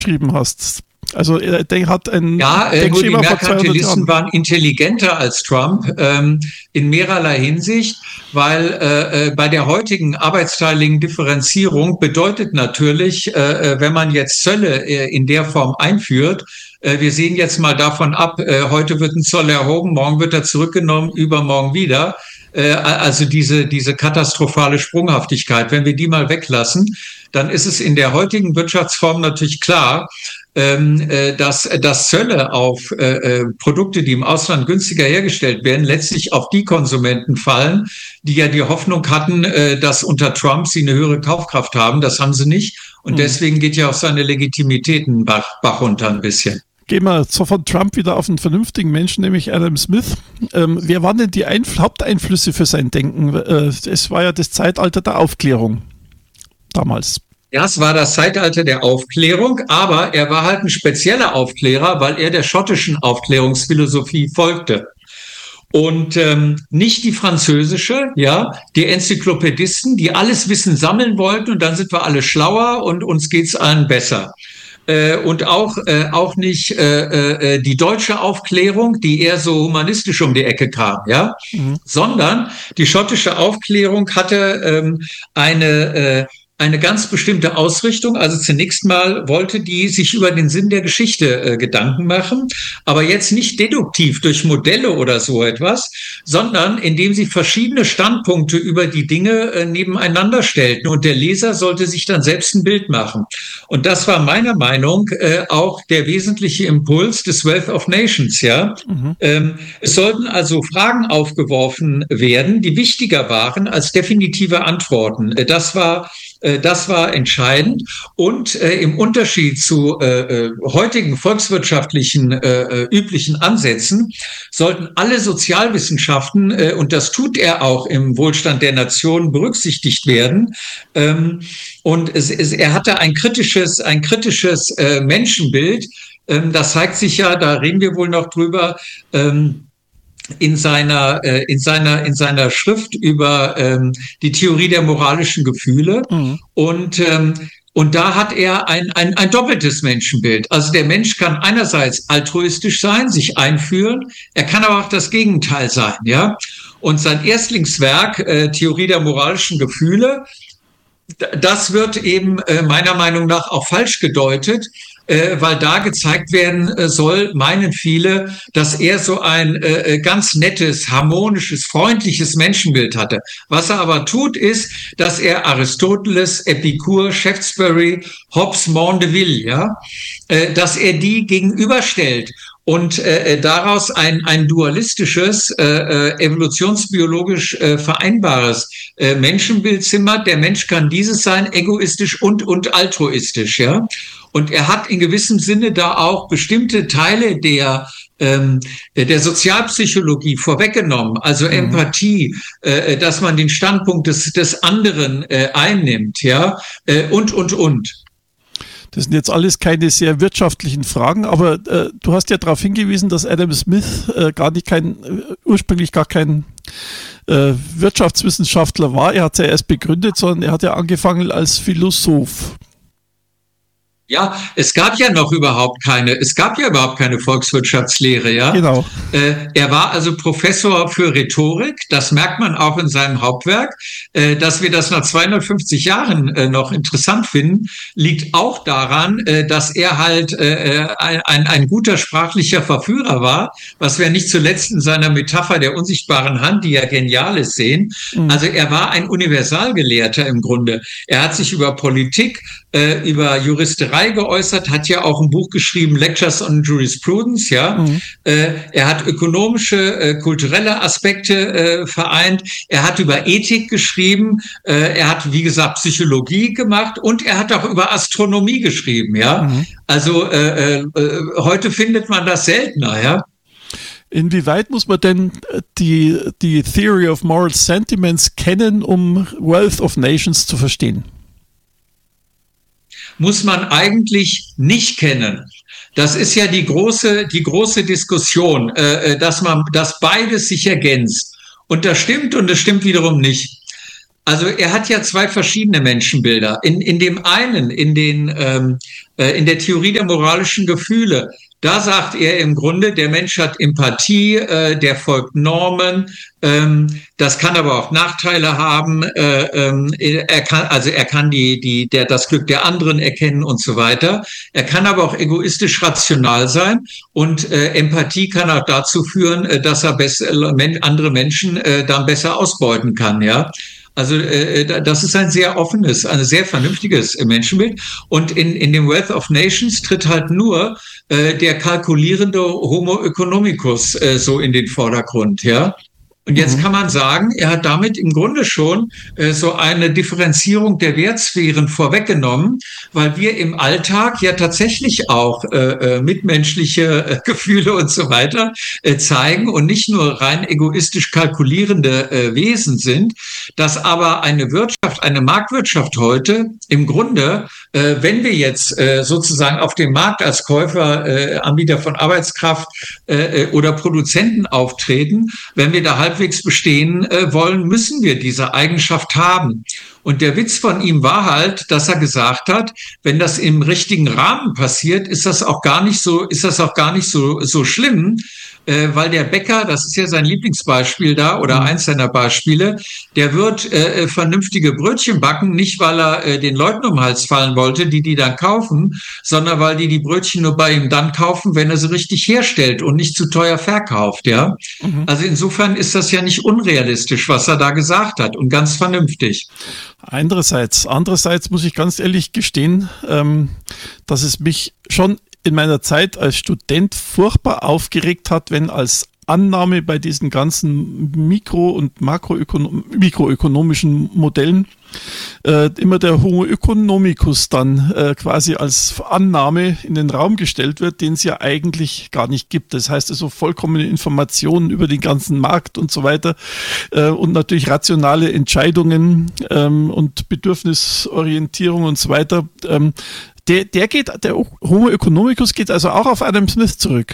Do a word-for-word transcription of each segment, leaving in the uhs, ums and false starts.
geschrieben hast. Also er der hat ein ja, äh, nur die Merkantilisten waren intelligenter als Trump ähm, in mehrerlei Hinsicht, weil äh, bei der heutigen arbeitsteiligen Differenzierung bedeutet natürlich, äh, wenn man jetzt Zölle äh, in der Form einführt, äh, wir sehen jetzt mal davon ab, äh, heute wird ein Zoll erhoben, morgen wird er zurückgenommen, übermorgen wieder. Äh, also diese, diese katastrophale Sprunghaftigkeit, wenn wir die mal weglassen, dann ist es in der heutigen Wirtschaftsform natürlich klar, Ähm, äh, dass, dass Zölle auf äh, Produkte, die im Ausland günstiger hergestellt werden, letztlich auf die Konsumenten fallen, die ja die Hoffnung hatten, äh, dass unter Trump sie eine höhere Kaufkraft haben. Das haben sie nicht. Und mhm. deswegen geht ja auch seine Legitimität einen Bach, Bach runter ein bisschen. Gehen wir so von Trump wieder auf einen vernünftigen Menschen, nämlich Adam Smith. Ähm, wer waren denn die Einf- Haupteinflüsse für sein Denken? Äh, es war ja das Zeitalter der Aufklärung damals. Ja, es war das Zeitalter der Aufklärung, aber er war halt ein spezieller Aufklärer, weil er der schottischen Aufklärungsphilosophie folgte. Und ähm, nicht die französische, ja, die Enzyklopädisten, die alles Wissen sammeln wollten und dann sind wir alle schlauer und uns geht's allen besser. Äh, und auch, äh, auch nicht äh, äh, die deutsche Aufklärung, die eher so humanistisch um die Ecke kam, ja, mhm. sondern die schottische Aufklärung hatte ähm, eine äh, eine ganz bestimmte Ausrichtung. Also zunächst mal wollte die sich über den Sinn der Geschichte äh, Gedanken machen, aber jetzt nicht deduktiv durch Modelle oder so etwas, sondern indem sie verschiedene Standpunkte über die Dinge äh, nebeneinander stellten und der Leser sollte sich dann selbst ein Bild machen. Und das war meiner Meinung äh, auch der wesentliche Impuls des Wealth of Nations, ja. Mhm. Ähm, es sollten also Fragen aufgeworfen werden, die wichtiger waren als definitive Antworten. Äh, das war Das war entscheidend und äh, im Unterschied zu äh, heutigen volkswirtschaftlichen äh, üblichen Ansätzen sollten alle Sozialwissenschaften, äh, und das tut er auch im Wohlstand der Nation, berücksichtigt werden. Ähm, und es, es, er hatte ein kritisches, ein kritisches äh, Menschenbild. Ähm, das zeigt sich ja, da reden wir wohl noch drüber, ähm, in seiner äh, in seiner in seiner Schrift über ähm, die Theorie der moralischen Gefühle mhm. und ähm, und da hat er ein, ein ein doppeltes Menschenbild. Also der Mensch kann einerseits altruistisch sein, sich einfühlen, er kann aber auch das Gegenteil sein, ja. Und sein Erstlingswerk äh, Theorie der moralischen Gefühle, das wird eben äh, meiner Meinung nach auch falsch gedeutet, äh, weil da gezeigt werden äh, soll, meinen viele, dass er so ein äh, ganz nettes, harmonisches, freundliches Menschenbild hatte. Was er aber tut, ist, dass er Aristoteles, Epikur, Shaftesbury, Hobbes, Mandeville, ja, äh, dass er die gegenüberstellt und äh, daraus ein, ein dualistisches, äh, evolutionsbiologisch äh, vereinbares äh, Menschenbild zimmert. Der Mensch kann dieses sein, egoistisch und, und altruistisch, ja. Und er hat in gewissem Sinne da auch bestimmte Teile der ähm, der Sozialpsychologie vorweggenommen, also mhm. Empathie, äh, dass man den Standpunkt des, des anderen äh, einnimmt, ja, äh, und, und, und. Das sind jetzt alles keine sehr wirtschaftlichen Fragen, aber äh, du hast ja darauf hingewiesen, dass Adam Smith äh, gar nicht kein, äh, ursprünglich gar kein äh, Wirtschaftswissenschaftler war. Er hat es ja erst begründet, sondern er hat ja angefangen als Philosoph. Ja, es gab ja noch überhaupt keine, es gab ja überhaupt keine Volkswirtschaftslehre, ja. Genau. Äh, er war also Professor für Rhetorik, das merkt man auch in seinem Hauptwerk. Äh, dass wir das nach zweihundertfünfzig Jahren äh, noch interessant finden, liegt auch daran, äh, dass er halt äh, ein, ein, ein guter sprachlicher Verführer war, was wir nicht zuletzt in seiner Metapher der unsichtbaren Hand, die ja genial ist, sehen. Mhm. Also er war ein Universalgelehrter im Grunde. Er hat sich über Politik, äh, über Juristerei geäußert, hat ja auch ein Buch geschrieben, Lectures on Jurisprudence, ja. Mhm. Äh, er hat ökonomische, äh, kulturelle Aspekte äh, vereint. Er hat über Ethik geschrieben. Äh, er hat, wie gesagt, Psychologie gemacht und er hat auch über Astronomie geschrieben, ja. Mhm. Also äh, äh, heute findet man das seltener, ja. Inwieweit muss man denn die, die Theory of Moral Sentiments kennen, um Wealth of Nations zu verstehen? Muss man eigentlich nicht kennen. Das ist ja die große, die große Diskussion, äh, dass man, dass beides sich ergänzt. Und das stimmt und das stimmt wiederum nicht. Also er hat ja zwei verschiedene Menschenbilder. In, in dem einen, in, den, ähm, äh, in der Theorie der moralischen Gefühle, da sagt er im Grunde, der Mensch hat Empathie, äh, der folgt Normen, ähm, das kann aber auch Nachteile haben. Äh, ähm, er kann, also er kann die, die, der, das Glück der anderen erkennen und so weiter. Er kann aber auch egoistisch rational sein und äh, Empathie kann auch dazu führen, äh, dass er besser, andere Menschen äh, dann besser ausbeuten kann, ja. Also äh, das ist ein sehr offenes, ein sehr vernünftiges Menschenbild. Und in, in dem Wealth of Nations tritt halt nur äh, der kalkulierende Homo economicus äh, so in den Vordergrund, ja. Und jetzt kann man sagen, er hat damit im Grunde schon äh, so eine Differenzierung der Wertsphären vorweggenommen, weil wir im Alltag ja tatsächlich auch äh, mitmenschliche äh, Gefühle und so weiter äh, zeigen und nicht nur rein egoistisch kalkulierende äh, Wesen sind, dass aber eine Wirtschaft, eine Marktwirtschaft heute im Grunde, äh, wenn wir jetzt äh, sozusagen auf dem Markt als Käufer, äh, Anbieter von Arbeitskraft äh, oder Produzenten auftreten, wenn wir da halt halbwegs bestehen äh, wollen, müssen wir diese Eigenschaft haben. Und der Witz von ihm war halt, dass er gesagt hat, wenn das im richtigen Rahmen passiert, ist das auch gar nicht so, ist das auch gar nicht so, so schlimm, äh, weil der Bäcker, das ist ja sein Lieblingsbeispiel da oder eins seiner Beispiele, der wird äh, vernünftige Brötchen backen, nicht weil er äh, den Leuten um den Hals fallen wollte, die die dann kaufen, sondern weil die die Brötchen nur bei ihm dann kaufen, wenn er sie richtig herstellt und nicht zu teuer verkauft, ja. Mhm. Also insofern ist das ja nicht unrealistisch, was er da gesagt hat und ganz vernünftig. Andererseits, andererseits muss ich ganz ehrlich gestehen, ähm, dass es mich schon in meiner Zeit als Student furchtbar aufgeregt hat, wenn als Annahme bei diesen ganzen mikro- und makroökonom- mikroökonomischen Modellen äh, immer der Homo economicus dann äh, quasi als Annahme in den Raum gestellt wird, den es ja eigentlich gar nicht gibt. Das heißt also vollkommene Informationen über den ganzen Markt und so weiter äh, und natürlich rationale Entscheidungen ähm, und Bedürfnisorientierung und so weiter. Ähm, der, der geht, der Homo economicus geht also auch auf Adam Smith zurück.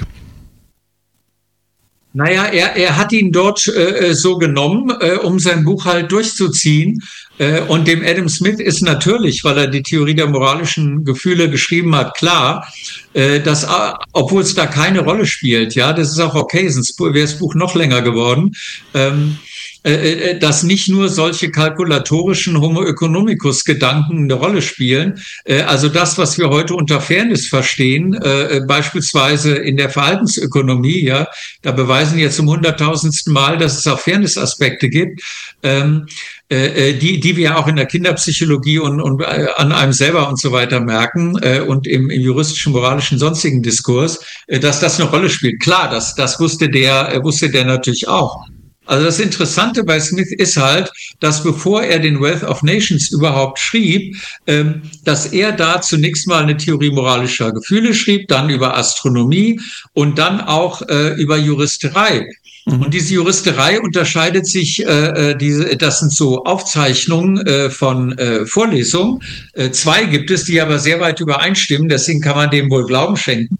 Naja, er, er hat ihn dort äh, so genommen, äh, um sein Buch halt durchzuziehen. Äh, und dem Adam Smith ist natürlich, weil er die Theorie der moralischen Gefühle geschrieben hat, klar, äh, dass, äh, obwohl es da keine Rolle spielt, ja, das ist auch okay, sonst wäre das Buch noch länger geworden, ähm, äh, dass nicht nur solche kalkulatorischen Homo economicus Gedanken eine Rolle spielen. Äh, also das, was wir heute unter Fairness verstehen, äh, beispielsweise in der Verhaltensökonomie, ja, da beweisen jetzt zum hunderttausendsten Mal, dass es auch Fairness-Aspekte gibt, ähm, äh, die, die wir auch in der Kinderpsychologie und, und äh, an einem selber und so weiter merken äh, und im, im juristischen, moralischen, sonstigen Diskurs, äh, dass das eine Rolle spielt. Klar, das, das wusste der, äh, wusste der natürlich auch. Also das Interessante bei Smith ist halt, dass bevor er den Wealth of Nations überhaupt schrieb, ähm, dass er da zunächst mal eine Theorie moralischer Gefühle schrieb, dann über Astronomie und dann auch äh, über Juristerei. Mhm. Und diese Juristerei unterscheidet sich, äh, diese, das sind so Aufzeichnungen äh, von äh, Vorlesungen. Äh, zwei gibt es, die aber sehr weit übereinstimmen, deswegen kann man dem wohl Glauben schenken.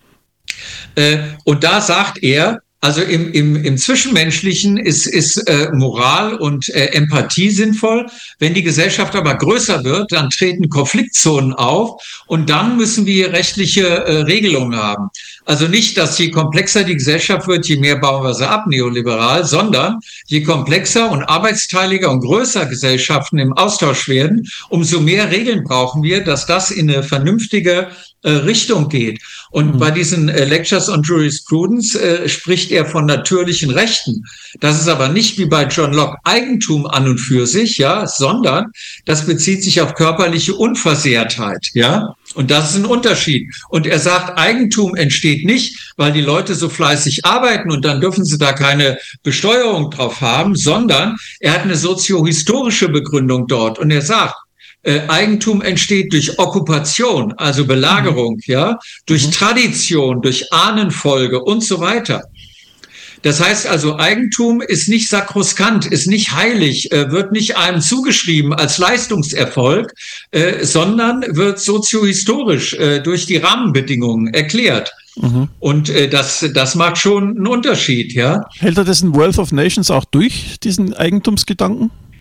Äh, und da sagt er, also im, im, im Zwischenmenschlichen ist, ist äh, Moral und äh, Empathie sinnvoll. Wenn die Gesellschaft aber größer wird, dann treten Konfliktzonen auf und dann müssen wir rechtliche äh, Regelungen haben. Also nicht, dass je komplexer die Gesellschaft wird, je mehr bauen wir sie ab, neoliberal, sondern je komplexer und arbeitsteiliger und größer Gesellschaften im Austausch werden, umso mehr Regeln brauchen wir, dass das in eine vernünftige äh, Richtung geht. Und mhm. bei diesen äh, Lectures on Jurisprudence äh, spricht er von natürlichen Rechten. Das ist aber nicht wie bei John Locke Eigentum an und für sich, ja, sondern das bezieht sich auf körperliche Unversehrtheit, ja. Und das ist ein Unterschied. Und er sagt, Eigentum entsteht nicht, weil die Leute so fleißig arbeiten und dann dürfen sie da keine Besteuerung drauf haben, sondern er hat eine soziohistorische Begründung dort. Und er sagt, äh, Eigentum entsteht durch Okkupation, also Belagerung, mhm. ja, durch mhm. Tradition, durch Ahnenfolge und so weiter. Das heißt also, Eigentum ist nicht sakroskant, ist nicht heilig, äh, wird nicht einem zugeschrieben als Leistungserfolg, äh, sondern wird soziohistorisch äh, durch die Rahmenbedingungen erklärt. Mhm. Und äh, das, das macht schon einen Unterschied, ja. Hält er das in Wealth of Nations auch durch, diesen Eigentumsgedanken?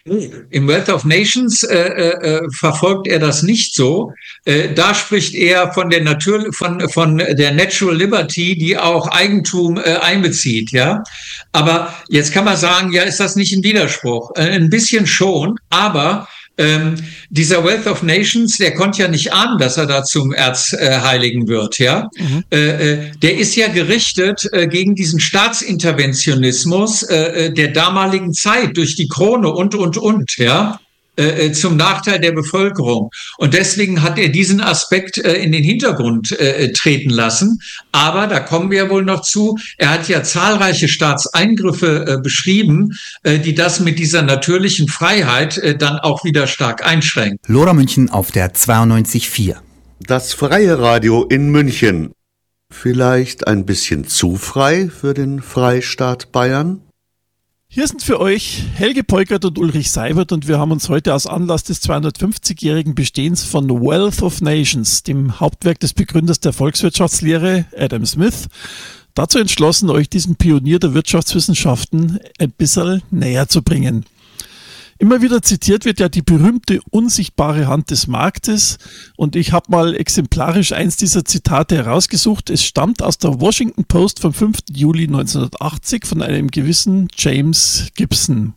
Im Wealth of Nations äh, äh, verfolgt er das nicht so. Äh, da spricht er von der Natur, von von der Natural Liberty, die auch Eigentum äh, einbezieht, ja. Aber jetzt kann man sagen, ja, ist das nicht ein Widerspruch? Äh, ein bisschen schon, aber Ähm, dieser Wealth of Nations, der konnte ja nicht ahnen, dass er da zum Erzheiligen wird, ja. Mhm. Äh, äh, der ist ja gerichtet äh, gegen diesen Staatsinterventionismus äh, der damaligen Zeit durch die Krone und, und, und, ja. Äh, zum Nachteil der Bevölkerung. Und deswegen hat er diesen Aspekt äh, in den Hintergrund äh, treten lassen. Aber da kommen wir wohl noch zu. Er hat ja zahlreiche Staatseingriffe äh, beschrieben, äh, die das mit dieser natürlichen Freiheit äh, dann auch wieder stark einschränken. Lora München auf der zweiundneunzig Komma vier. Das freie Radio in München. Vielleicht ein bisschen zu frei für den Freistaat Bayern? Hier sind für euch Helge Peukert und Ulrich Seibert und wir haben uns heute aus Anlass des zweihundertfünfzigjährigen Bestehens von Wealth of Nations, dem Hauptwerk des Begründers der Volkswirtschaftslehre, Adam Smith, dazu entschlossen, euch diesen Pionier der Wirtschaftswissenschaften ein bisschen näher zu bringen. Immer wieder zitiert wird ja die berühmte unsichtbare Hand des Marktes und ich habe mal exemplarisch eins dieser Zitate herausgesucht. Es stammt aus der Washington Post vom fünften Juli neunzehnhundertachtzig von einem gewissen James Gibson.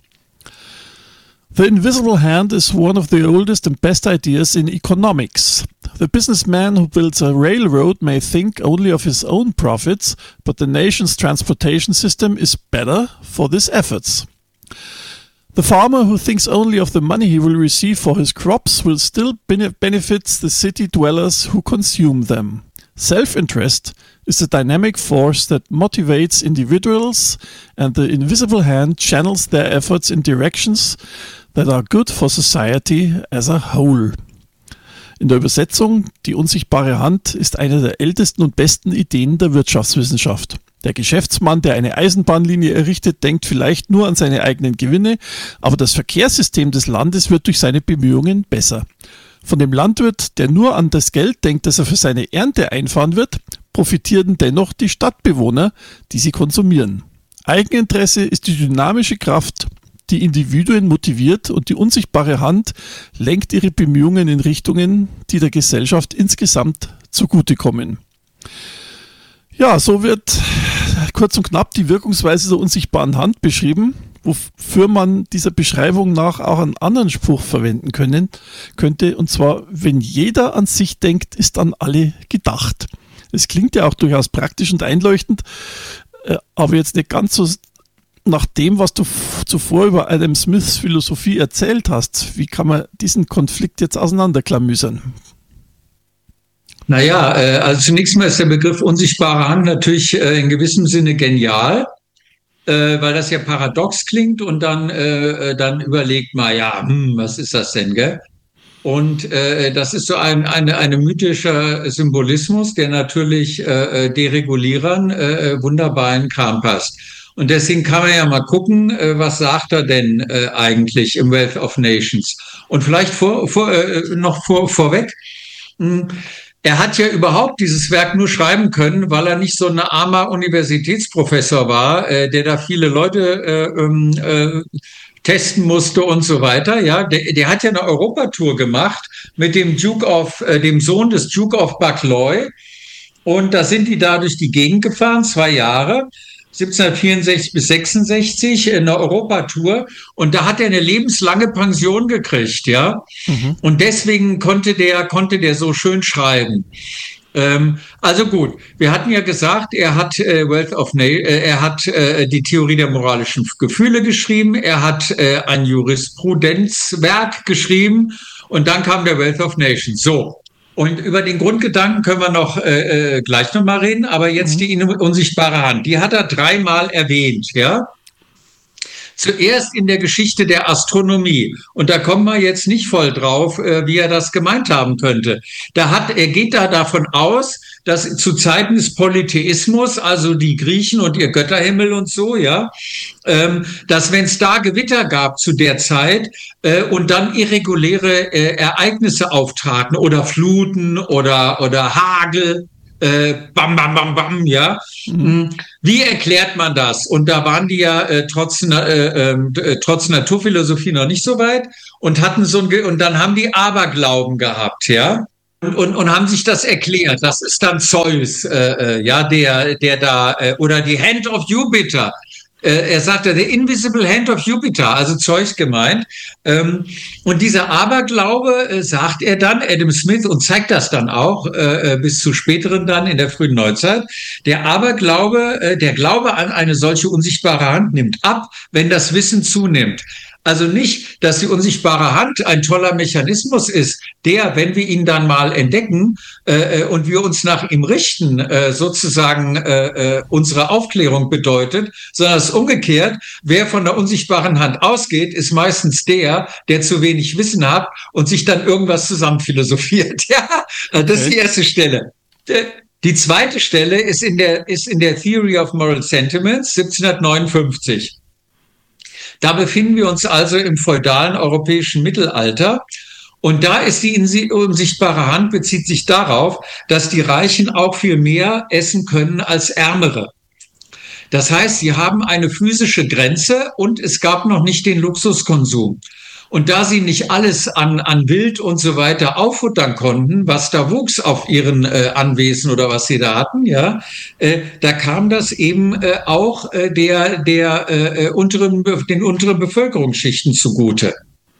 The invisible hand is one of the oldest and best ideas in economics. The businessman who builds a railroad may think only of his own profits, but the nation's transportation system is better for his efforts. The farmer who thinks only of the money he will receive for his crops will still benefit the city dwellers who consume them. Self-interest is the dynamic force that motivates individuals, and the invisible hand channels their efforts in directions that are good for society as a whole. In der Übersetzung, die unsichtbare Hand ist eine der ältesten und besten Ideen der Wirtschaftswissenschaft. Der Geschäftsmann, der eine Eisenbahnlinie errichtet, denkt vielleicht nur an seine eigenen Gewinne, aber das Verkehrssystem des Landes wird durch seine Bemühungen besser. Von dem Landwirt, der nur an das Geld denkt, das er für seine Ernte einfahren wird, profitieren dennoch die Stadtbewohner, die sie konsumieren. Eigeninteresse ist die dynamische Kraft, die Individuen motiviert, und die unsichtbare Hand lenkt ihre Bemühungen in Richtungen, die der Gesellschaft insgesamt zugutekommen. Ja, so wird kurz und knapp die Wirkungsweise der unsichtbaren Hand beschrieben, wofür man dieser Beschreibung nach auch einen anderen Spruch verwenden können, könnte, und zwar: Wenn jeder an sich denkt, ist an alle gedacht. Das klingt ja auch durchaus praktisch und einleuchtend, aber jetzt nicht ganz so nach dem, was du zuvor über Adam Smiths Philosophie erzählt hast. Wie kann man diesen Konflikt jetzt auseinanderklamüsern? Naja, äh, also zunächst mal ist der Begriff unsichtbare Hand natürlich äh, in gewissem Sinne genial, äh, weil das ja paradox klingt, und dann, äh, dann überlegt man, ja, hm, was ist das denn, gell? Und äh, das ist so ein eine, eine mythischer Symbolismus, der natürlich äh, Deregulierern äh, wunderbar in den Kram passt. Und deswegen kann man ja mal gucken, äh, was sagt er denn äh, eigentlich im Wealth of Nations? Und vielleicht vor, vor, äh, noch vor, vorweg, mh, er hat ja überhaupt dieses Werk nur schreiben können, weil er nicht so ein armer Universitätsprofessor war, äh, der da viele Leute äh, äh, testen musste und so weiter. Ja, der, der hat ja eine Europatour gemacht mit dem Duke of, äh, dem Sohn des Duke of Buccleuch, und da sind die da durch die Gegend gefahren, zwei Jahre. siebzehnhundertvierundsechzig bis sechsundsechzig in der Europatour, und da hat er eine lebenslange Pension gekriegt, ja. Mhm. Und deswegen konnte der, konnte der so schön schreiben. Ähm, also gut, wir hatten ja gesagt, er hat äh, Wealth of Na- äh, er hat äh, die Theorie der moralischen Gefühle geschrieben, er hat äh, ein Jurisprudenzwerk geschrieben, und dann kam der Wealth of Nations. So. Und über den Grundgedanken können wir noch äh, gleich nochmal reden, aber jetzt die unsichtbare Hand, die hat er dreimal erwähnt, ja. Zuerst in der Geschichte der Astronomie. Und da kommen wir jetzt nicht voll drauf, äh, wie er das gemeint haben könnte. Da hat, er geht da davon aus, dass zu Zeiten des Polytheismus, also die Griechen und ihr Götterhimmel und so, ja, ähm, dass wenn es da Gewitter gab zu der Zeit äh, und dann irreguläre äh, Ereignisse auftraten oder Fluten oder, oder Hagel, Äh, bam, bam, bam, bam, ja. Mhm. Wie erklärt man das? Und da waren die ja äh, trotz, äh, äh, trotz Naturphilosophie noch nicht so weit und hatten so ein, und dann haben die Aberglauben gehabt, ja. Und, und, und haben sich das erklärt. Das ist dann Zeus, äh, ja, der, der da, äh, oder die Hand of Jupiter. Äh, er sagte, the invisible hand of Jupiter, also Zeus gemeint. Ähm, und dieser Aberglaube, äh, sagt er dann, Adam Smith, und zeigt das dann auch, äh, bis zu späteren dann in der frühen Neuzeit. Der Aberglaube, äh, der Glaube an eine solche unsichtbare Hand nimmt ab, wenn das Wissen zunimmt. Also nicht, dass die unsichtbare Hand ein toller Mechanismus ist, der, wenn wir ihn dann mal entdecken äh, und wir uns nach ihm richten, äh, sozusagen äh, unsere Aufklärung bedeutet, sondern es ist umgekehrt. Wer von der unsichtbaren Hand ausgeht, ist meistens der, der zu wenig Wissen hat und sich dann irgendwas zusammenphilosophiert. Ja, das ist die erste Stelle. Die zweite Stelle ist in der, ist in der Theory of Moral Sentiments, siebzehnhundertneunundfünfzig. Da befinden wir uns also im feudalen europäischen Mittelalter. Und da ist die unsichtbare Hand, bezieht sich darauf, dass die Reichen auch viel mehr essen können als Ärmere. Das heißt, sie haben eine physische Grenze und es gab noch nicht den Luxuskonsum. Und da sie nicht alles an, an Wild und so weiter auffuttern konnten, was da wuchs auf ihren äh, Anwesen oder was sie da hatten, ja, äh, da kam das eben äh, auch äh, der, der äh, unteren, den unteren Bevölkerungsschichten zugute.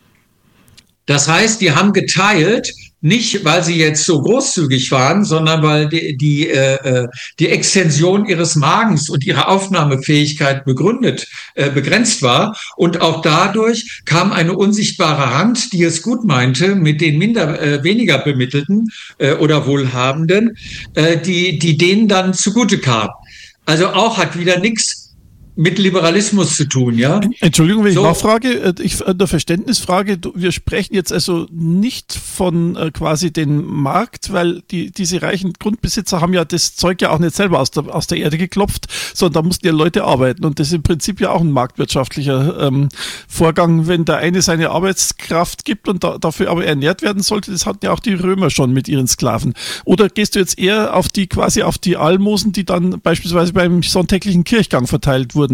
Das heißt, die haben geteilt, nicht weil sie jetzt so großzügig waren, sondern weil die, die, äh, die Extension ihres Magens und ihre Aufnahmefähigkeit begründet, äh, begrenzt war. Und auch dadurch kam eine unsichtbare Hand, die es gut meinte, mit den minder, äh, weniger Bemittelten äh, oder Wohlhabenden, äh, die, die denen dann zugute kam. Also auch hat wieder nichts mit Liberalismus zu tun, ja? Entschuldigung, wenn so. ich nachfrage, ich, eine Verständnisfrage, wir sprechen jetzt also nicht von äh, quasi dem Markt, weil die, diese reichen Grundbesitzer haben ja das Zeug ja auch nicht selber aus der, aus der Erde geklopft, sondern da mussten ja Leute arbeiten und das ist im Prinzip ja auch ein marktwirtschaftlicher ähm, Vorgang, wenn der eine seine Arbeitskraft gibt und da, dafür aber ernährt werden sollte, das hatten ja auch die Römer schon mit ihren Sklaven. Oder gehst du jetzt eher auf die, quasi auf die Almosen, die dann beispielsweise beim sonntäglichen Kirchgang verteilt wurden?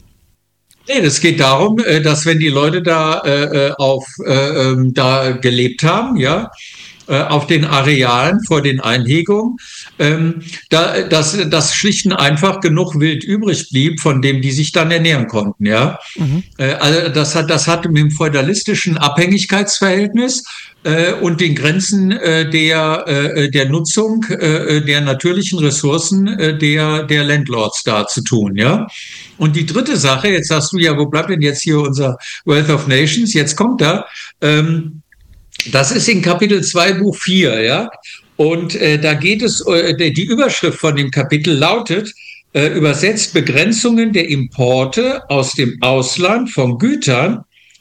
Nee, das geht darum, dass wenn die Leute da äh, auf äh, da gelebt haben, ja, äh, auf den Arealen vor den Einhegungen, ähm, da, dass, dass schlicht und einfach genug Wild übrig blieb, von dem die sich dann ernähren konnten, ja. Mhm. Äh, also das hat, das hat mit dem feudalistischen Abhängigkeitsverhältnis äh, und den Grenzen äh, der äh, der Nutzung äh, der natürlichen Ressourcen äh, der der Landlords da zu tun, ja. Und die dritte Sache, jetzt sagst du ja, wo bleibt denn jetzt hier unser Wealth of Nations? Jetzt kommt da, ähm, das ist in Kapitel zwei, Buch vier, ja. Und äh, da geht es, äh, die Überschrift von dem Kapitel lautet, äh, übersetzt Begrenzungen der Importe aus dem Ausland von Gütern,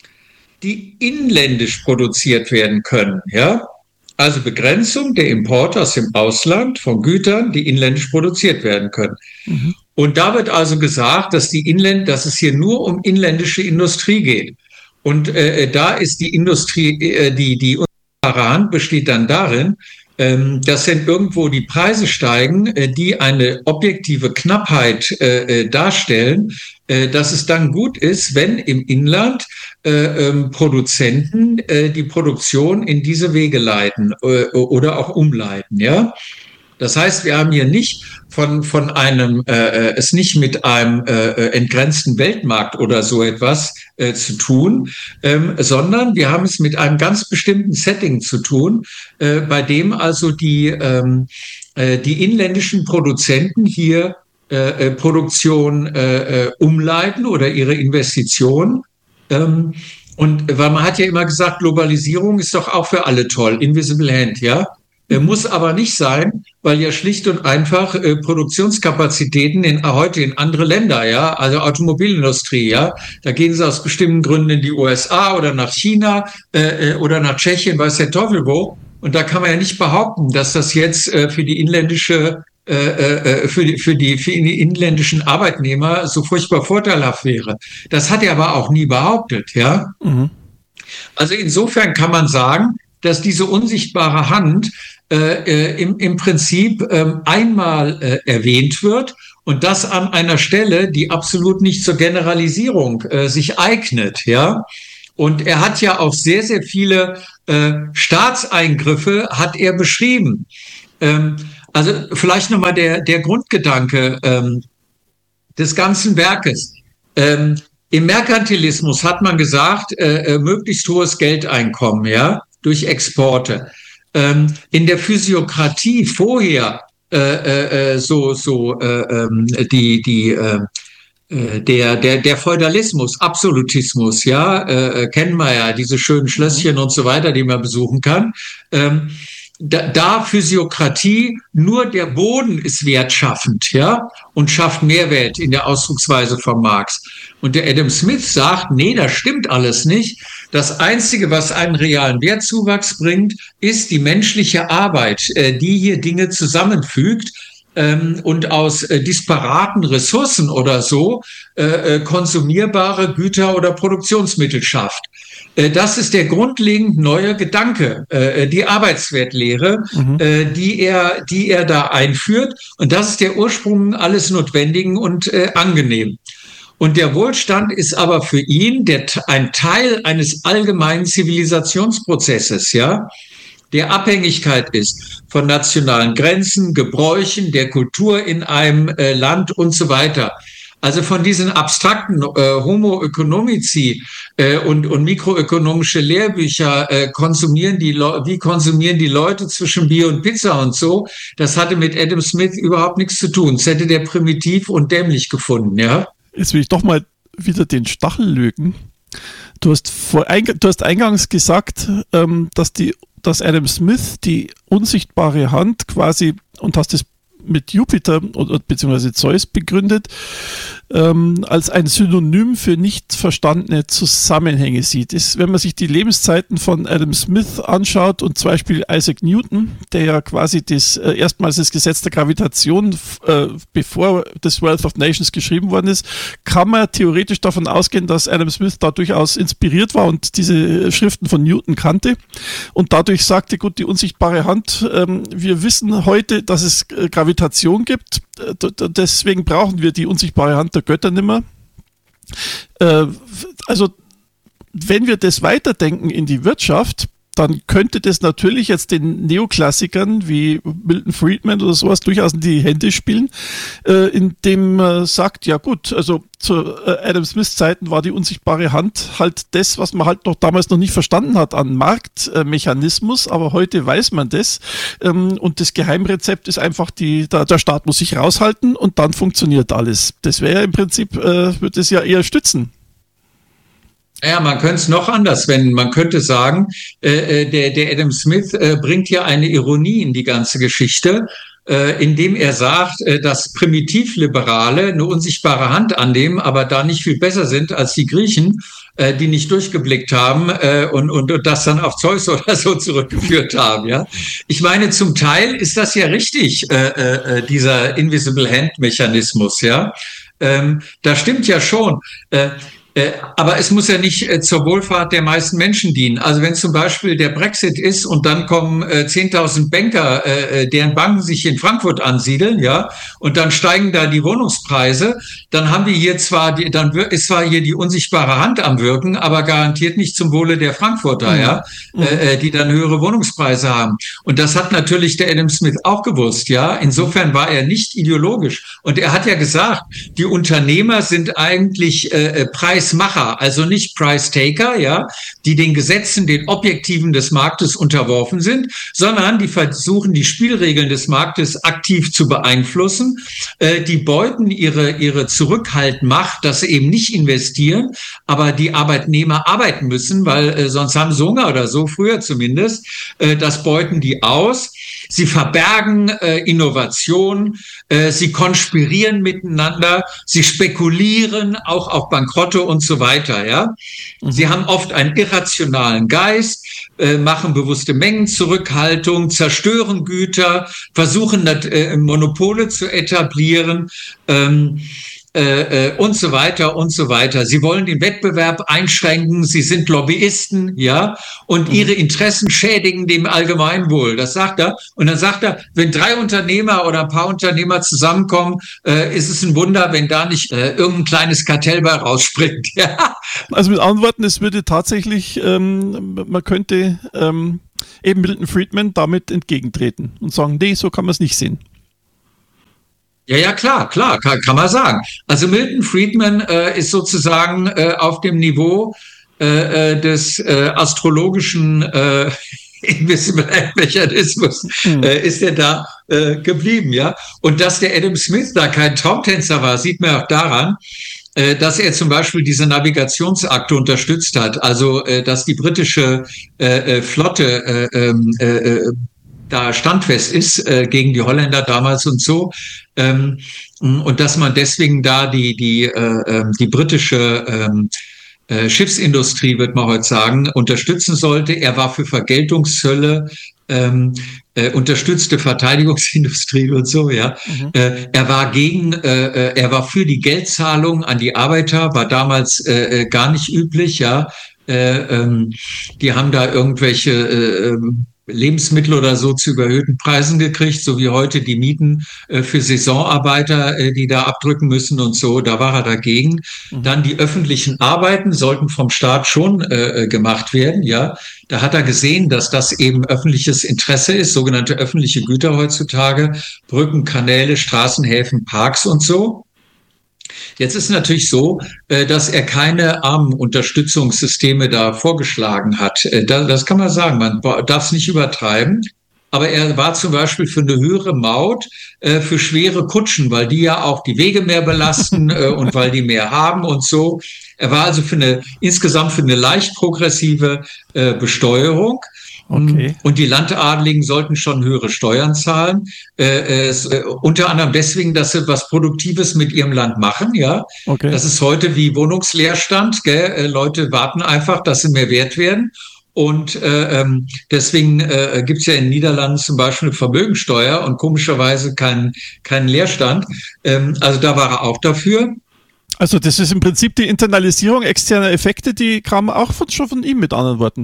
die inländisch produziert werden können, ja. Also Begrenzung der Importe aus dem Ausland von Gütern, die inländisch produziert werden können. Mhm. Und da wird also gesagt, dass die Inländ, dass es hier nur um inländische Industrie geht. Und äh, da ist die Industrie, äh, die die unsichtbare Hand besteht dann darin, ähm, dass wenn irgendwo die Preise steigen, äh, die eine objektive Knappheit äh, darstellen, äh, dass es dann gut ist, wenn im Inland äh, ähm, Produzenten äh, die Produktion in diese Wege leiten äh, oder auch umleiten, ja. Das heißt, wir haben hier nicht von, von einem, äh, es nicht mit einem äh, entgrenzten Weltmarkt oder so etwas äh, zu tun, ähm, sondern wir haben es mit einem ganz bestimmten Setting zu tun, äh, bei dem also die, ähm, äh, die inländischen Produzenten hier äh, Produktion äh, umleiten oder ihre Investitionen. Ähm, und weil man hat ja immer gesagt, Globalisierung ist doch auch für alle toll, Invisible Hand, ja. Muss aber nicht sein, weil ja schlicht und einfach äh, Produktionskapazitäten in, heute in andere Länder, ja, also Automobilindustrie, ja, da gehen sie aus bestimmten Gründen in die U S A oder nach China äh, oder nach Tschechien, weiß der Teufel wo. Und da kann man ja nicht behaupten, dass das jetzt äh, für die inländische, äh, äh, für die, für die, für die inländischen Arbeitnehmer so furchtbar vorteilhaft wäre. Das hat er aber auch nie behauptet, ja. Mhm. Also insofern kann man sagen, dass diese unsichtbare Hand äh, im, im Prinzip äh, einmal äh, erwähnt wird und das an einer Stelle, die absolut nicht zur Generalisierung äh, sich eignet, ja. Und er hat ja auch sehr, sehr viele äh, Staatseingriffe hat er beschrieben. Ähm, also vielleicht nochmal der, der Grundgedanke ähm, des ganzen Werkes. Ähm, Im Merkantilismus hat man gesagt, äh, möglichst hohes Geldeinkommen, ja, durch Exporte. Ähm, in der Physiokratie vorher äh, äh, so so äh, die die äh, der der der Feudalismus, Absolutismus, ja, äh, kennen wir ja diese schönen Schlösschen und so weiter, die man besuchen kann. Ähm, Da, da Physiokratie, nur der Boden ist wertschaffend, ja, und schafft Mehrwert in der Ausdrucksweise von Marx. Und der Adam Smith sagt, nee, das stimmt alles nicht. Das Einzige, was einen realen Wertzuwachs bringt, ist die menschliche Arbeit, äh, die hier Dinge zusammenfügt ähm, und aus äh, disparaten Ressourcen oder so äh, konsumierbare Güter oder Produktionsmittel schafft. Das ist der grundlegend neue Gedanke, die Arbeitswertlehre, mhm. die er, die er da einführt. Und das ist der Ursprung alles Notwendigen und äh, angenehm. Und der Wohlstand ist aber für ihn der, ein Teil eines allgemeinen Zivilisationsprozesses, ja, der Abhängigkeit ist von nationalen Grenzen, Gebräuchen, der Kultur in einem äh, Land und so weiter. Also von diesen abstrakten äh, Homo economici äh, und, und mikroökonomische Lehrbücher äh, konsumieren die Le- wie konsumieren die Leute zwischen Bier und Pizza und so, das hatte mit Adam Smith überhaupt nichts zu tun. Das hätte der primitiv und dämlich gefunden, ja. Jetzt will ich doch mal wieder den Stachel lügen. Du hast, vor, du hast eingangs gesagt, ähm, dass, die, dass Adam Smith die unsichtbare Hand quasi, und hast es mit Jupiter oder beziehungsweise Zeus begründet, ähm, als ein Synonym für nicht verstandene Zusammenhänge sieht. Ist, wenn man sich die Lebenszeiten von Adam Smith anschaut und zum Beispiel Isaac Newton, der ja quasi das äh, erstmals das Gesetz der Gravitation, äh, bevor das Wealth of Nations geschrieben worden ist, kann man theoretisch davon ausgehen, dass Adam Smith da durchaus inspiriert war und diese Schriften von Newton kannte und dadurch sagte, gut, die unsichtbare Hand, ähm, wir wissen heute, dass es äh, Gravitation gibt, deswegen brauchen wir die unsichtbare Hand der Götter nimmer. Äh, also wenn wir das weiterdenken in die Wirtschaft, dann könnte das natürlich jetzt den Neoklassikern wie Milton Friedman oder sowas durchaus in die Hände spielen, äh, indem man sagt, ja gut, also zu äh, Adam Smiths Zeiten war die unsichtbare Hand halt das, was man halt noch damals noch nicht verstanden hat an Marktmechanismus, aber heute weiß man das, ähm, und das Geheimrezept ist einfach, die, der, der Staat muss sich raushalten und dann funktioniert alles. Das wäre ja im Prinzip, äh, würde es ja eher stützen. Ja, man könnte es noch anders wenden. Man könnte sagen, äh, der, der Adam Smith äh, bringt ja eine Ironie in die ganze Geschichte, äh, indem er sagt, äh, dass Primitivliberale eine unsichtbare Hand annehmen, aber da nicht viel besser sind als die Griechen, äh, die nicht durchgeblickt haben äh, und, und, und das dann auf Zeus oder so zurückgeführt haben. Ja, ich meine, zum Teil ist das ja richtig, äh, äh, dieser Invisible Hand Mechanismus. Ja, ähm, da stimmt ja schon. Äh, Äh, aber es muss ja nicht äh, zur Wohlfahrt der meisten Menschen dienen. Also wenn zum Beispiel der Brexit ist und dann kommen äh, zehntausend Banker, äh, deren Banken sich in Frankfurt ansiedeln, ja, und dann steigen da die Wohnungspreise, dann haben wir hier zwar, die, dann ist zwar hier die unsichtbare Hand am Wirken, aber garantiert nicht zum Wohle der Frankfurter, mhm. ja, mhm. Äh, die dann höhere Wohnungspreise haben. Und das hat natürlich der Adam Smith auch gewusst, ja. Insofern war er nicht ideologisch. Und er hat ja gesagt, die Unternehmer sind eigentlich äh, Preis Macher, also nicht Price Taker, ja, die den Gesetzen, den Objektiven des Marktes unterworfen sind, sondern die versuchen, die Spielregeln des Marktes aktiv zu beeinflussen. Äh, die beuten ihre, ihre Zurückhaltmacht, dass sie eben nicht investieren, aber die Arbeitnehmer arbeiten müssen, weil äh, sonst haben sie Hunger oder so, früher zumindest. Äh, das beuten die aus. Sie verbergen äh, Innovation, äh, sie konspirieren miteinander, sie spekulieren auch auf Bankrotte und so weiter. Ja, mhm. Sie haben oft einen irrationalen Geist, äh, machen bewusste Mengenzurückhaltung, zerstören Güter, versuchen äh, Monopole zu etablieren. Ähm, äh, und so weiter und so weiter. Sie wollen den Wettbewerb einschränken, sie sind Lobbyisten, ja, und ihre Interessen schädigen dem Allgemeinwohl. Das sagt er. Und dann sagt er, wenn drei Unternehmer oder ein paar Unternehmer zusammenkommen, äh, ist es ein Wunder, wenn da nicht äh, irgendein kleines Kartell bei rausspringt. Ja. Also mit anderen Worten, es würde tatsächlich, ähm, man könnte ähm, eben Milton Friedman damit entgegentreten und sagen, nee, so kann man es nicht sehen. Ja, ja, klar, klar, kann, kann man sagen. Also Milton Friedman äh, ist sozusagen äh, auf dem Niveau äh, des äh, astrologischen äh, Mechanismus mhm. äh, ist er da äh, geblieben, ja. Und dass der Adam Smith da kein Traumtänzer war, sieht man auch daran, äh, dass er zum Beispiel diese Navigationsakte unterstützt hat. Also, äh, dass die britische äh, Flotte äh, äh, da standfest ist äh, gegen die Holländer damals und so. Ähm, und dass man deswegen da die, die, äh, die britische ähm, äh, Schiffsindustrie, wird man heute sagen, unterstützen sollte. Er war für Vergeltungshölle, ähm, äh, unterstützte Verteidigungsindustrie und so, ja. Mhm. Äh, er war gegen, äh, er war für die Geldzahlung an die Arbeiter, war damals äh, gar nicht üblich, ja. Äh, ähm, die haben da irgendwelche äh, Lebensmittel oder so zu überhöhten Preisen gekriegt, so wie heute die Mieten äh, für Saisonarbeiter, äh, die da abdrücken müssen und so, da war er dagegen. Mhm. Dann die öffentlichen Arbeiten sollten vom Staat schon äh, gemacht werden, ja. Da hat er gesehen, dass das eben öffentliches Interesse ist, sogenannte öffentliche Güter heutzutage, Brücken, Kanäle, Straßen, Häfen, Parks und so. Jetzt ist natürlich so, dass er keine Armenunterstützungssysteme da vorgeschlagen hat. Das kann man sagen, man darf es nicht übertreiben. Aber er war zum Beispiel für eine höhere Maut für schwere Kutschen, weil die ja auch die Wege mehr belasten und weil die mehr haben und so. Er war also für eine insgesamt für eine leicht progressive Besteuerung. Okay. Und die Landadeligen sollten schon höhere Steuern zahlen, äh, äh, unter anderem deswegen, dass sie was Produktives mit ihrem Land machen, ja. Okay. Das ist heute wie Wohnungsleerstand, gell? Äh, Leute warten einfach, dass sie mehr wert werden. Und äh, deswegen äh, gibt es ja in den Niederlanden zum Beispiel eine Vermögensteuer und komischerweise keinen keinen Leerstand. Ähm, also da war er auch dafür. Also das ist im Prinzip die Internalisierung externer Effekte, die kam auch von, schon von ihm, mit anderen Worten.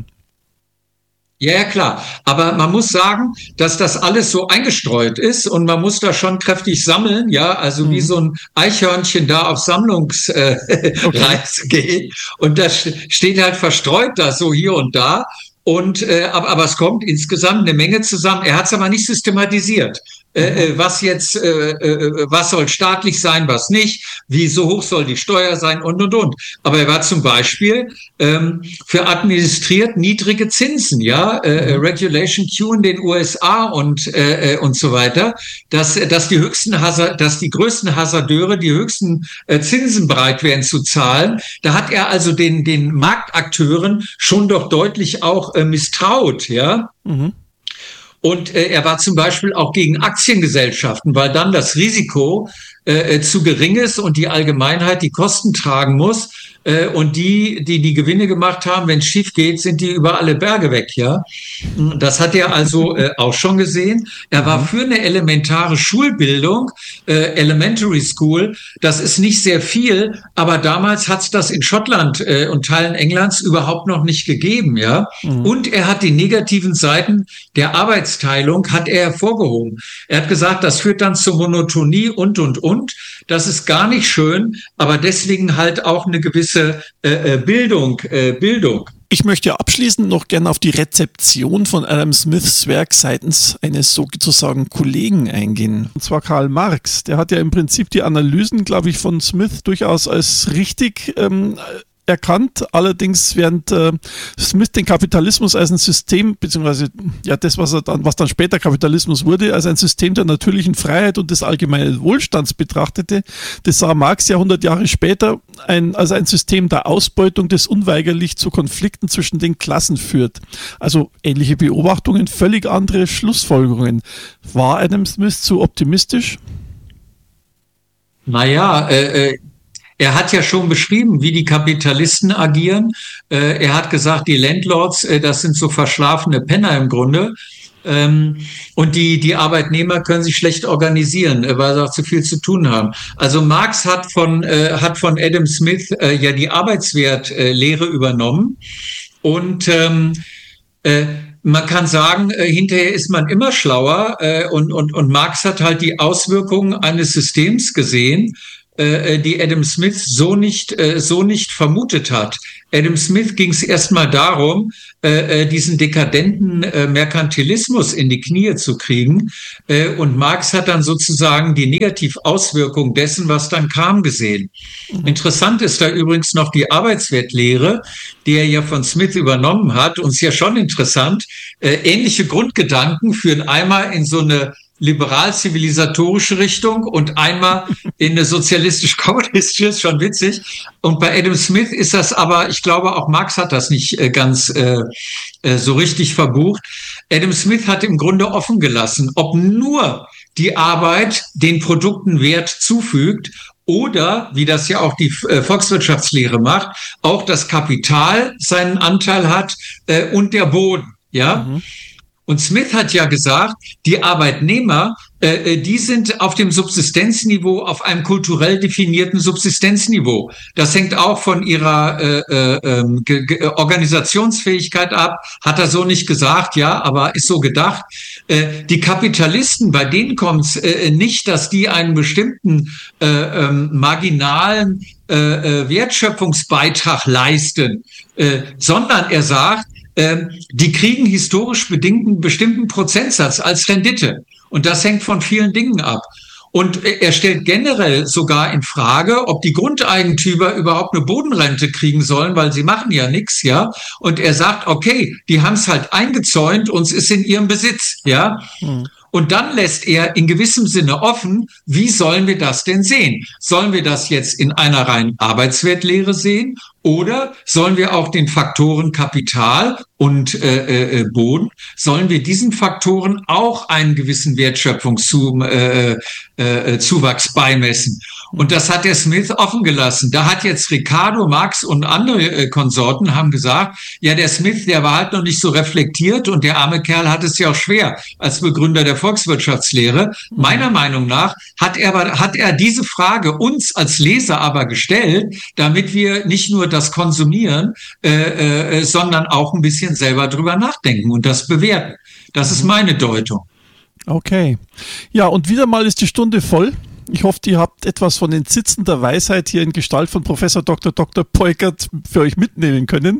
Ja, ja, klar. Aber man muss sagen, dass das alles so eingestreut ist und man muss da schon kräftig sammeln, ja, also mhm. wie so ein Eichhörnchen da auf Sammlungsreise äh, okay. geht. Und das steht halt verstreut da so hier und da. Und äh, aber, aber es kommt insgesamt eine Menge zusammen. Er hat es aber nicht systematisiert. Äh, was jetzt, äh, äh, was soll staatlich sein, was nicht, wie so hoch soll die Steuer sein und, und, und. Aber er war zum Beispiel ähm, für administriert niedrige Zinsen, ja, äh, Regulation Q in den U S A und äh, und so weiter, dass dass die höchsten Hazard, dass die größten Hasardeure die höchsten äh, Zinsen bereit wären zu zahlen. Da hat er also den den Marktakteuren schon doch deutlich auch äh, misstraut, ja. Mhm. Und äh, er war zum Beispiel auch gegen Aktiengesellschaften, weil dann das Risiko äh, zu gering ist und die Allgemeinheit die Kosten tragen muss. Äh, und die, die die Gewinne gemacht haben, wenn es schief geht, sind die über alle Berge weg, ja. Das hat er also äh, auch schon gesehen. Er war für eine elementare Schulbildung, äh, Elementary School. Das ist nicht sehr viel, aber damals hat es das in Schottland äh, und Teilen Englands überhaupt noch nicht gegeben, ja. Mhm. Und er hat die negativen Seiten der Arbeitsteilung hat er hervorgehoben. Er hat gesagt, das führt dann zur Monotonie und, und, und. Das ist gar nicht schön, aber deswegen halt auch eine gewisse äh, Bildung, äh, Bildung. Ich möchte abschließend noch gerne auf die Rezeption von Adam Smiths Werk seitens eines sozusagen Kollegen eingehen. Und zwar Karl Marx. Der hat ja im Prinzip die Analysen, glaube ich, von Smith durchaus als richtig ähm, erkannt, allerdings während äh, Smith den Kapitalismus als ein System, beziehungsweise ja das, was er dann, was dann später Kapitalismus wurde, als ein System der natürlichen Freiheit und des allgemeinen Wohlstands betrachtete, das sah Marx ja hundert Jahre später ein, als ein System der Ausbeutung, das unweigerlich zu Konflikten zwischen den Klassen führt. Also ähnliche Beobachtungen, völlig andere Schlussfolgerungen. War Adam Smith zu optimistisch? Naja, äh, äh er hat ja schon beschrieben, wie die Kapitalisten agieren. Er hat gesagt, die Landlords, das sind so verschlafene Penner im Grunde. Ähm, und die, die Arbeitnehmer können sich schlecht organisieren, äh, weil sie auch zu viel zu tun haben. Also Marx hat von, äh, hat von Adam Smith äh, ja die Arbeitswertlehre äh, übernommen. Und ähm, äh, man kann sagen, äh, hinterher ist man immer schlauer. Äh, und, und, und Marx hat halt die Auswirkungen eines Systems gesehen, äh, die Adam Smith so nicht, äh, so nicht vermutet hat. Adam Smith ging es erstmal darum, äh, diesen dekadenten äh, Merkantilismus in die Knie zu kriegen. Äh, und Marx hat dann sozusagen die Negativauswirkung dessen, was dann kam, gesehen. Mhm. Interessant ist da übrigens noch die Arbeitswertlehre, die er ja von Smith übernommen hat. Und es ist ja schon interessant, äh, ähnliche Grundgedanken führen einmal in so eine liberal-zivilisatorische Richtung und einmal in eine sozialistisch-kommunistische, ist schon witzig. Und bei Adam Smith ist das aber, ich glaube, auch Marx hat das nicht äh, ganz äh, äh, so richtig verbucht. Adam Smith hat im Grunde offen gelassen, ob nur die Arbeit den Produkten Wert zufügt oder, wie das ja auch die äh, Volkswirtschaftslehre macht, auch das Kapital seinen Anteil hat äh, und der Boden, ja. Mhm. Und Smith hat ja gesagt, die Arbeitnehmer, äh, die sind auf dem Subsistenzniveau, auf einem kulturell definierten Subsistenzniveau. Das hängt auch von ihrer äh, äh, Organisationsfähigkeit ab. Hat er so nicht gesagt, ja, aber ist so gedacht. Äh, die Kapitalisten, bei denen kommt es äh, nicht, dass die einen bestimmten äh, äh, marginalen äh, Wertschöpfungsbeitrag leisten, äh, sondern er sagt, die kriegen historisch bedingten bestimmten Prozentsatz als Rendite. Und das hängt von vielen Dingen ab. Und er stellt generell sogar in Frage, ob die Grundeigentümer überhaupt eine Bodenrente kriegen sollen, weil sie machen ja nichts, ja. Und er sagt, okay, die haben es halt eingezäunt und es ist in ihrem Besitz, ja. Hm. Und dann lässt er in gewissem Sinne offen, wie sollen wir das denn sehen? Sollen wir das jetzt in einer reinen Arbeitswertlehre sehen? Oder sollen wir auch den Faktoren Kapital und äh, äh, Boden, sollen wir diesen Faktoren auch einen gewissen Wertschöpfungszuwachs äh, äh, beimessen? Und das hat der Smith offen gelassen. Da hat jetzt Ricardo, Marx und andere äh, Konsorten haben gesagt, ja, der Smith, der war halt noch nicht so reflektiert und der arme Kerl hat es ja auch schwer als Begründer der Volkswirtschaftslehre. Mhm. Meiner Meinung nach hat er, hat er diese Frage uns als Leser aber gestellt, damit wir nicht nur das konsumieren, äh, äh, sondern auch ein bisschen selber drüber nachdenken und das bewerten. Das ist meine Deutung. Okay. Ja, und wieder mal ist die Stunde voll. Ich hoffe, ihr habt etwas von den Sitzen der Weisheit hier in Gestalt von Professor Doktor Doktor Peukert für euch mitnehmen können.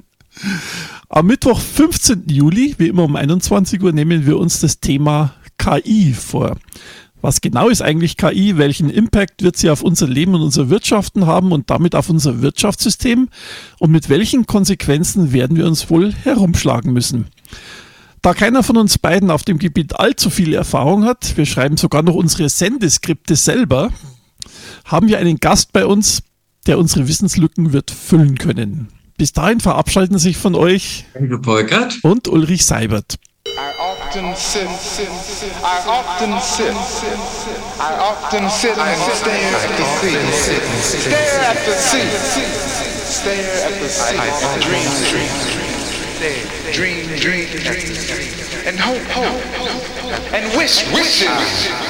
Am Mittwoch, fünfzehnten Juli, wie immer um einundzwanzig Uhr, nehmen wir uns das Thema K I vor. Was genau ist eigentlich K I? Welchen Impact wird sie auf unser Leben und unser Wirtschaften haben und damit auf unser Wirtschaftssystem? Und mit welchen Konsequenzen werden wir uns wohl herumschlagen müssen? Da keiner von uns beiden auf dem Gebiet allzu viel Erfahrung hat, wir schreiben sogar noch unsere Sendeskripte selber, haben wir einen Gast bei uns, der unsere Wissenslücken wird füllen können. Bis dahin verabschieden sich von euch Helge Peukert und Ulrich Seibert. I often sit, I often sit, I often sit and stare at the sea, stare at the sea, stare at the sea, and dream, dream, dream, dream, dream, and hope, hope, and wish, wishes.